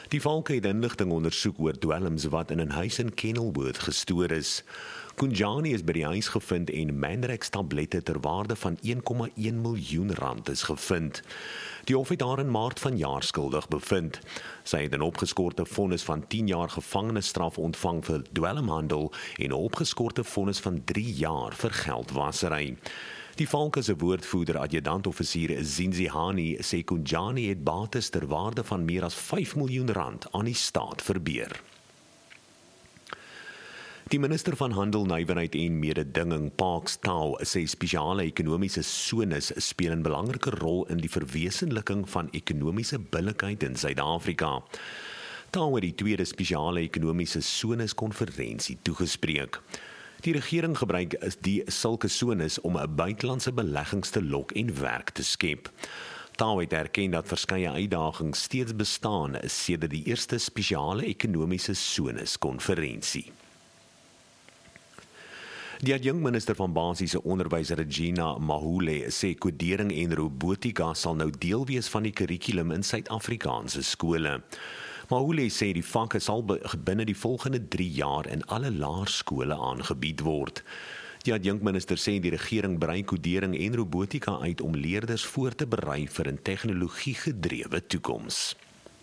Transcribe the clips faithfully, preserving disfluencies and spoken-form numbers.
Die valke het inligting ondersoek oor dwelms wat in 'n huis in Kenilworth gestoor is. Kunjani is by die huis gevind en Mandrax-tablette ter waarde van een komma een miljoen rand is gevind. Die hof het haar in Maart vanjaar skuldig bevind. Sy het 'n opgeskorte vonnis van tien jaar gevangenisstraf ontvang vir dwelmhandel en 'n opgeskorte vonnis van drie jaar vir geldwasery. Die valke se woordvoerder, adjutant-offisier Zinzihani, sê Kunjani het bates ter waarde van meer as vyf miljoen rand aan die staat verbeur. Die minister van Handel, Nywerheid en Mededinging, Parks Tau, sê spesiale ekonomiese sones speel 'n belangrike rol in die verwesenliking van ekonomiese billikheid in Suid-Afrika. Tau het die tweede spesiale ekonomiese sones konferensie toegespreek. Die regering gebruik die sulke sones om 'n buitelandse beleggings te lok en werk te skep. Tau het erken dat verskeie uitdagings steeds bestaan sedert die eerste spesiale ekonomiese sones konferensie. Die adjunkminister van basiese onderwys, Regina Mahule, sê kodering en robotika sal nou deel wees van die kurrikulum in Suid-Afrikaanse skole. Mahule sê die vakke sal binne die volgende drie jaar in alle laerskole aangebied word. Die adjunkminister sê die regering brei kodering en robotika uit om leerders voor te berei vir 'n tegnologie-gedrewe toekoms.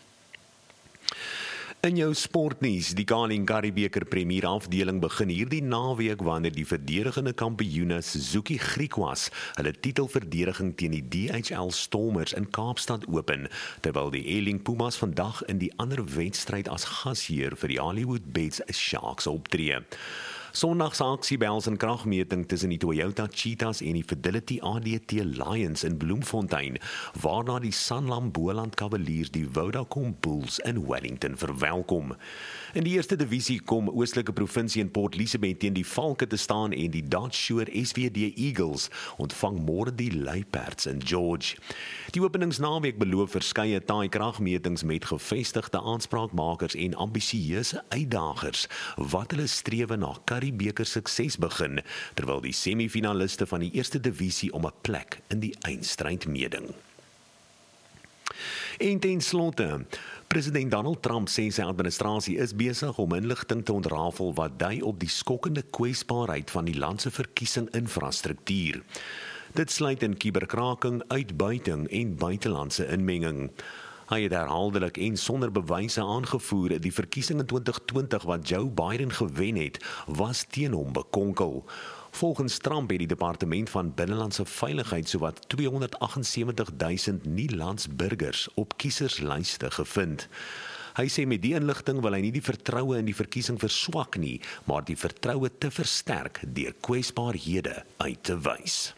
In jou sportnuus, die Carling Currie-beker Premier afdeling begin hierdie naweek wanneer die verdedigende kampioene Suzuki Griquas hulle titelverdediging teen die D H L Stormers in Kaapstad open, terwyl die Eling Pumas vandag in die ander wedstryd as gasheer vir die Hollywood Bets Sharks optree. Sondag se aksiebels en kragmeting tussen die Toyota Cheetahs en die Fidelity A D T Lions in Bloemfontein, waarna die Sanlam Boland Cavaliers die Vodacom Bulls in Wellington verwelkom. In die eerste divisie kom Oostelike Provinsie in Port Elizabeth teen die Valke te staan en die Dutch Shore S V D Eagles ontvang môre die Luiperds in George. Die openingsnaweek beloof verskeie taai kragmetings met gevestigde aanspraakmakers en ambisieuse uitdagers wat hulle strewe na Currie-beker sukses begin, terwyl die semifinaliste van die eerste divisie om 'n plek in die eindstryd meeding. En ten slotte, president Donald Trump sê sy administrasie is besig om inligting te ontrafel wat dui op die skokkende kwesbaarheid van die land se verkiesing-infrastruktuur. Dit sluit in kuberkraking, uitbuiting en buitelandse inmenging. Hy het herhaaldelik en sonder bewyse aangevoer die verkiesing in twintig twintig wat Joe Biden gewen het, was teen hom bekonkel. Volgens Trump het die departement van binnelandse veiligheid sowat tweehonderdagsewentig duisend nie-landsburgers op kieserslyste gevind. Hy sê met die inligting wil hy nie die vertroue in die verkiesing verswak nie, maar die vertroue te versterk deur kwesbaarhede uit te wys.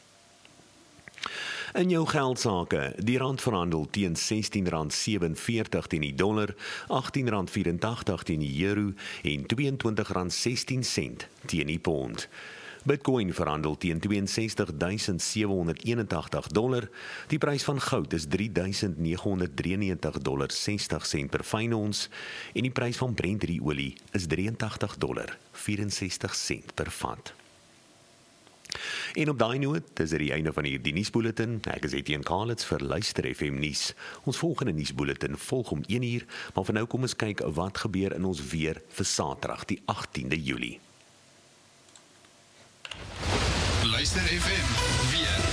In jou geldsake, die rand verhandel teen sestien rand sewenveertig teen die dollar, agttien rand vyerentagtig teen die euro en tweeëntwintig rand sestien sent teen die pond. Bitcoin verhandel teen ses twee duisend sewe honderd eenentagtig dollar. Die prys van goud is drie duisend nege honderd drieënnegentig dollar sestig sent per fyn ons en die prys van Brent-olie is drieëntagtig dollar vyerensestig sent per vat. En op daai noot, is dit die einde van hierdie nuusbulletin. Ek is Etienne Kalitz vir Luister F M nuus. Ons volgende nuusbulletin volg om een uur, maar vir nou kom ons kyk wat gebeur in ons weer vir Saterdag die agtiende Julie. Luister F M weer.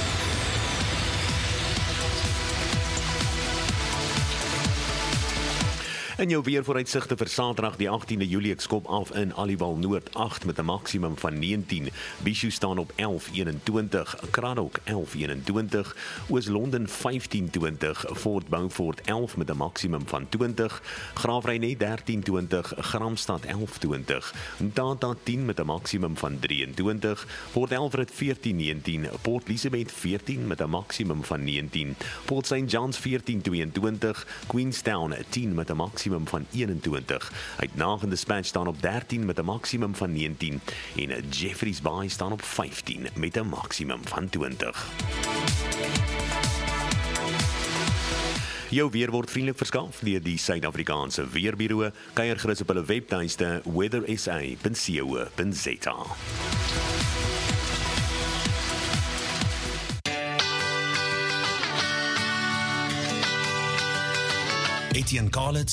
In jou weervooruitsigte vir Saterdag die agtiende Julie, ek skop af in Aliwal Noord agt met 'n maksimum van negentien, Bishu staan op elf eenentwintig, Cradock elf eenentwintig, Oos-London vyftien twintig, Fort Beaufort elf met 'n maksimum van twintig, Graafrenet dertien twintig, Gramstad elf twintig, Tata tien met 'n maksimum van drieëntwintig, Port Elfrid veertien negentien, Port Elizabeth veertien met 'n maksimum van negentien, Port Saint Johns veertien tweeëntwintig, Queenstown tien met 'n maksimum van eenentwintig. Uitnagende Dispatch staan op dertien met 'n maksimum van negentien en Jeffreys Bay staan op vyftien met 'n maksimum van twintig. Jou weer word vriendelik verskaf deur die Suid-Afrikaanse Weerbureau. Kuier gerus op hulle webtuiste weather s a punt co punt z a. Etienne Kalitz